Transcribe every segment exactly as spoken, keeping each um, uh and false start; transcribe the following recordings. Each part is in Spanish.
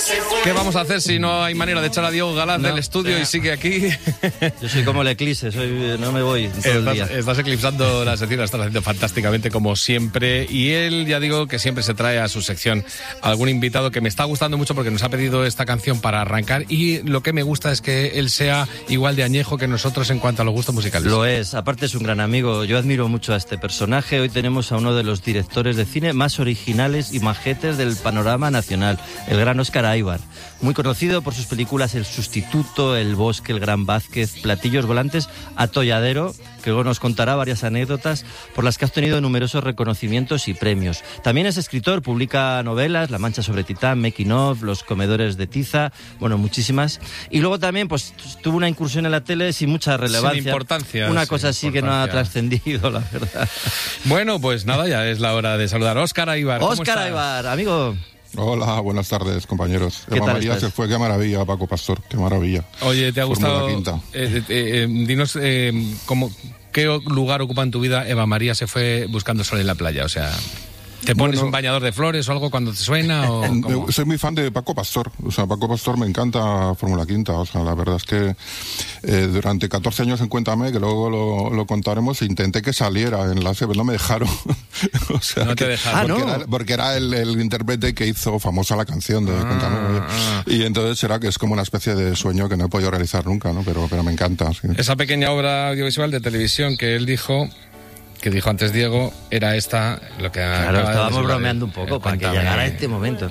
¿Qué vamos a hacer si no hay manera de echar a Diego Galán no, del estudio eh. y sigue aquí? Yo soy como el eclipse, soy, no me voy todo estás, el día. Estás eclipsando la sección, estás haciendo fantásticamente como siempre. Y él, ya digo, que siempre se trae a su sección algún invitado que me está gustando mucho porque nos ha pedido esta canción para arrancar. Y lo que me gusta es que él sea igual de añejo que nosotros en cuanto a los gustos musicales. Lo es, aparte es un gran amigo. Yo admiro mucho a este personaje. Hoy tenemos a uno de los directores de cine más originales y majetes del panorama nacional, el gran Óscar Aybar. Muy conocido por sus películas El Sustituto, El Bosque, El Gran Vázquez, Platillos Volantes, Atolladero, que luego nos contará varias anécdotas por las que ha obtenido numerosos reconocimientos y premios. También es escritor, publica novelas, La Mancha sobre Titán, Making of, Los Comedores de Tiza, bueno, muchísimas. Y luego también pues tuvo una incursión en la tele sin mucha relevancia. Sin importancia. Una sin cosa así que no ha trascendido, la verdad. Bueno, pues nada, ya es la hora de saludar a Óscar Aybar. Óscar Aybar, amigo. Hola, buenas tardes, compañeros. Eva María estás? Se fue, qué maravilla, Paco Pastor, qué maravilla. Oye, ¿te ha gustado? Eh, eh, eh, dinos, eh, ¿cómo, ¿qué lugar ocupa en tu vida Eva María se fue buscando sol en la playa? O sea... ¿Te pones bueno, un bañador de flores o algo cuando te suena? O cómo? Soy muy fan de Paco Pastor. O sea, Paco Pastor me encanta Fórmula Quinta. O sea, la verdad es que eh, durante catorce años en Cuéntame, que luego lo, lo contaremos, intenté que saliera en la pero no me dejaron. o sea, no te que, dejaron. Porque, ah, no. era, porque era el, el intérprete que hizo famosa la canción de ah, Cuéntame. Ah. Y entonces será que es como una especie de sueño que no he podido realizar nunca, ¿no? Pero, pero me encanta. Sí. Esa pequeña obra audiovisual de televisión que él dijo... que dijo antes Diego, era esta lo que... Claro, estábamos bromeando un poco para que llegara este momento.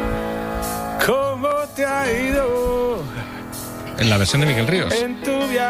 ¿Cómo te ha ido? En la versión de Miguel Ríos.